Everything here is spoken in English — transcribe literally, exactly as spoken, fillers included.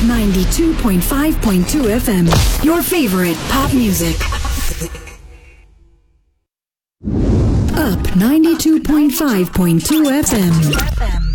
ninety-two point five point two F M. Your favorite pop music. Up ninety-two point five point two F M.